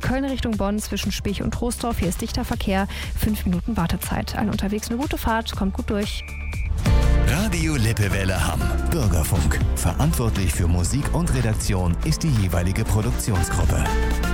Köln Richtung Bonn zwischen Spich und Troisdorf. Hier ist dichter Verkehr, 5 Minuten Wartezeit. Allen unterwegs eine gute Fahrt, kommt gut durch. Radio Lippewelle Hamm. Bürgerfunk. Verantwortlich für Musik und Redaktion ist die jeweilige Produktionsgruppe.